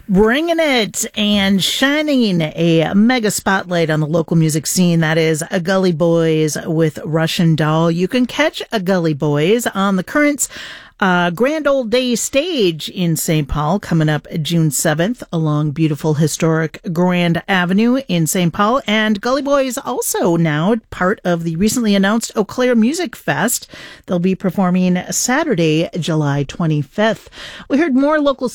Bringing it and shining a mega spotlight on the local music scene. That is a Gully Boys with Russian Doll. You can catch a Gully Boys on the Currents Grand Old Day stage in St. Paul coming up June 7th along beautiful historic Grand Avenue in St. Paul. And Gully Boys also now part of the recently announced Eau Claire Music Fest. They'll be performing Saturday, July 25th. We heard more local